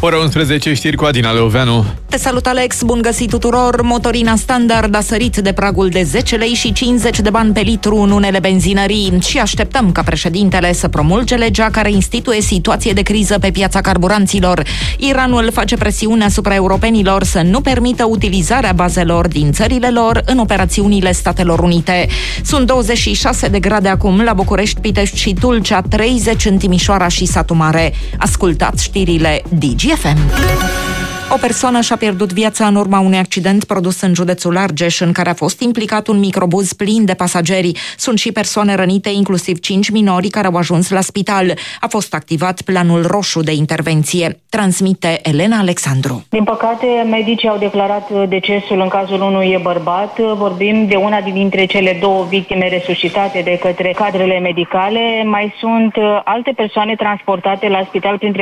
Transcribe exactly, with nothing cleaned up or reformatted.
Ora unsprezece, știri cu Adina Leoveanu. Te salut, Alex, bun găsit tuturor. Motorina standard a sărit de pragul de zece lei și cincizeci de bani pe litru în unele benzinării și așteptăm ca președintele să promulge legea care instituie situație de criză pe piața carburanților. Iranul face presiune asupra europenilor să nu permită utilizarea bazelor din țările lor în operațiunile Statelor Unite. Sunt douăzeci și șase de grade acum la București, Pitești și Tulcea, treizeci în Timișoara și Satu Mare. Ascultați știrile Digi F M. O persoană și-a pierdut viața în urma unui accident produs în județul Argeș, în care a fost implicat un microbuz plin de pasageri. Sunt și persoane rănite, inclusiv cinci minori care au ajuns la spital. A fost activat planul roșu de intervenție. Transmite Elena Alexandru. Din păcate, medicii au declarat decesul în cazul unui bărbat. Vorbim de una dintre cele două victime resuscitate de către cadrele medicale. Mai sunt alte persoane transportate la spital, printre